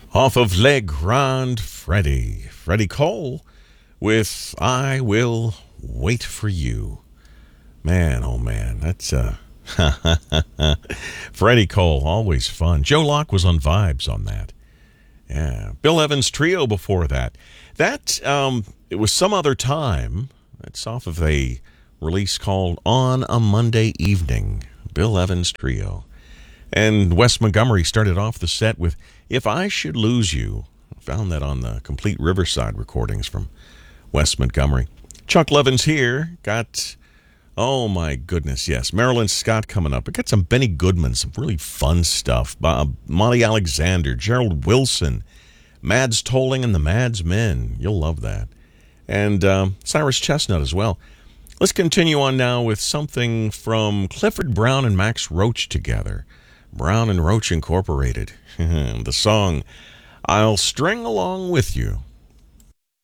Off of Le Grand Freddie Cole with I Will Wait for You. Man, oh man, that's Freddie Cole, always fun. Joe Locke was on Vibes on that. Yeah, Bill Evans Trio before that. That it was Some Other Time. That's off of a release called On a Monday Evening. Bill Evans Trio. And Wes Montgomery started off the set with If I Should Lose You. Found that on the Complete Riverside recordings from Wes Montgomery. Chuck Levin's here. Got, oh my goodness, yes, Marilyn Scott coming up. I got some Benny Goodman, some really fun stuff. Molly Alexander, Gerald Wilson, Mads Tolling and the Mads Men. You'll love that. And Cyrus Chestnut as well. Let's continue on now with something from Clifford Brown and Max Roach together. Brown and Roach Incorporated. The song, I'll String Along With You.